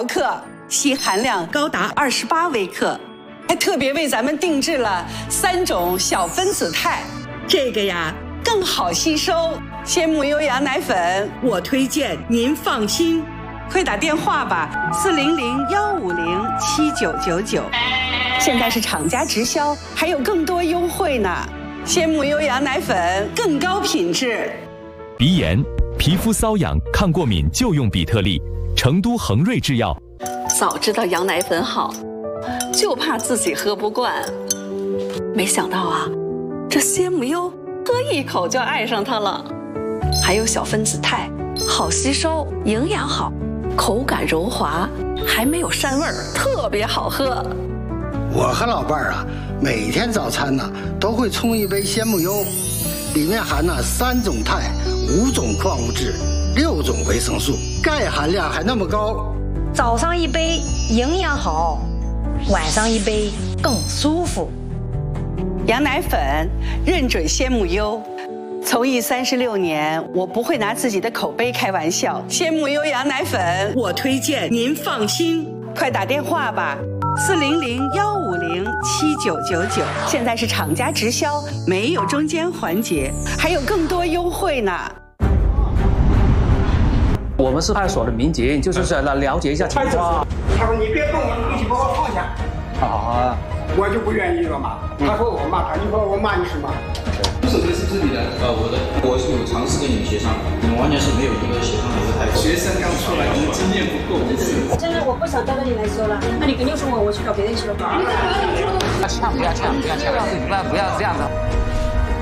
克，硒含量高达28微克，还特别为咱们定制了3种小分子肽，这个呀更好吸收。鲜母优羊奶粉，我推荐您放心，快打电话吧，400-150-7999，现在是厂家直销，还有更多优惠呢。鲜母优羊奶粉更高品质。 鼻炎、皮肤瘙痒、抗过敏就用比特利，成都恒瑞制药。 早知道羊奶粉好，就怕自己喝不惯。没想到啊，这鲜母优喝一口就爱上它了。还有小分子肽，好吸收，营养好，口感柔滑，还没有膻味儿，特别好喝。 我和老伴儿啊，每天早餐呢都会冲一杯鲜母优，里面含了3种肽、5种矿物质、6种维生素，钙含量还那么高。 早上一杯营养好，晚上一杯更舒服。 羊奶粉认准鲜母优，从艺36年，我不会拿自己的口碑开玩笑。鲜母优羊奶粉，我推荐您放心，快打电话吧，400-150-7999，现在是厂家直销，没有中间环节，还有更多优惠呢。 我们是派出所的民警，就是来了解一下情况。 他说你别动我，你把我放下。 好啊， 我就不愿意了嘛。他说我骂他，你说我骂你什么？ 手机是不是你的？我是有尝试跟你们协商，你们完全是没有一个协商的一个态度。学生刚出来，你们经验不够。 真的我不想再跟你来说了，那你跟六叔我去找别人去了。 不要呛，不要这样子。